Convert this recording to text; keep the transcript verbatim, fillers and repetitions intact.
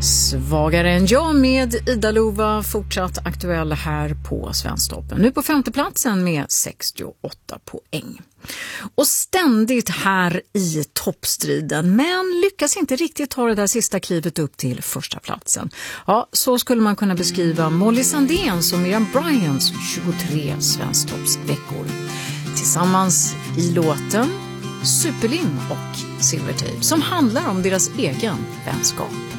Svagare än jag med Ida Lova, fortsatt aktuell här på Svensktoppen. Nu på femte platsen med sextioåtta poäng. Och ständigt här i toppstriden, men lyckas inte riktigt ta det där sista klivet upp till första platsen. Ja, så skulle man kunna beskriva Molly Sandéns och Miriam Bryants tjugotre Svensktoppsveckor. Tillsammans i låten Superlim och Silvertape som handlar om deras egen vänskap.